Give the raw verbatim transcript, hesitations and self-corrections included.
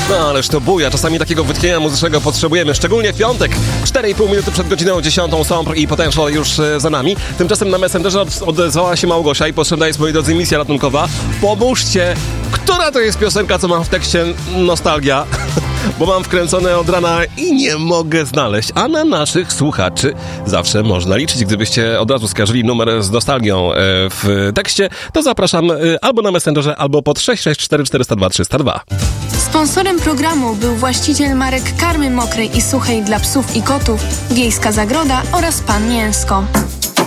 No ależ to buja, czasami takiego wytchnienia muzycznego potrzebujemy, szczególnie w piątek. cztery i pół minuty przed godziną dziesiątą, Sombr i Potential już e, za nami. Tymczasem na Messengerze od, odezwała się Małgosia i potrzebna jest, moi drodzy, misja ratunkowa. Pomóżcie, która to jest piosenka, co mam w tekście nostalgia, bo mam wkręcone od rana i nie mogę znaleźć. A na naszych słuchaczy zawsze można liczyć. Gdybyście od razu skarżyli numer z nostalgią e, w tekście, to zapraszam e, albo na Messengerze, albo pod sześć sześć cztery cztery zero dwa trzysta dwa. Sponsorem programu był właściciel marek karmy mokrej i suchej dla psów i kotów, Wiejska Zagroda oraz Pan Mięsko.